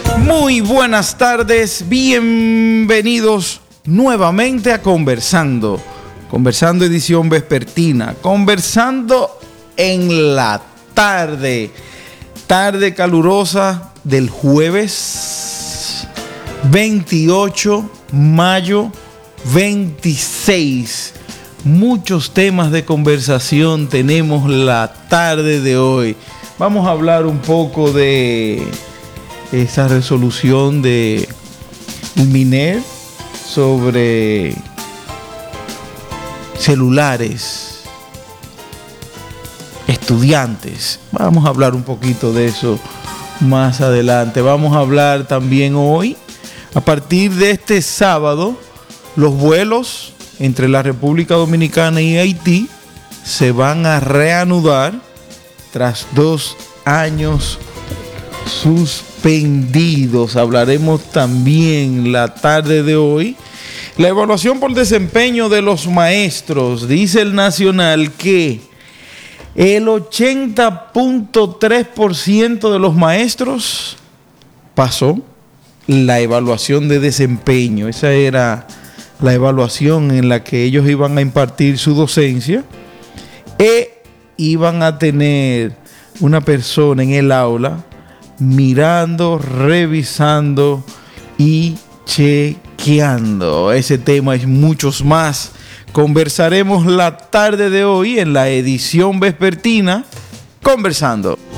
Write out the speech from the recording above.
Muy buenas tardes, bienvenidos nuevamente a Conversando edición vespertina, conversando en la tarde calurosa del jueves 28 mayo 26. Muchos temas de conversación tenemos la tarde de hoy. Vamos a hablar un poco de esa resolución de MINER sobre celulares, estudiantes. Vamos a hablar un poquito de eso más adelante. Vamos a hablar también hoy, a partir de este sábado, los vuelos entre la República Dominicana y Haití se van a reanudar tras 2 años suspendidos. Hablaremos también la tarde de hoy. La evaluación por desempeño de los maestros. Dice el Nacional que el 80.3% de los maestros pasó la evaluación de desempeño. Esa era la evaluación en la que ellos iban a impartir su docencia e iban a tener una persona en el aula mirando, revisando y chequeando. Ese tema y muchos más conversaremos la tarde de hoy en la edición vespertina Conversando.